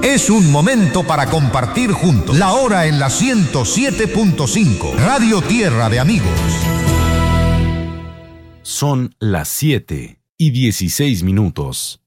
Es un momento para compartir juntos. La hora en la 107.5. Radio Tierra de Amigos. Son las 7:16.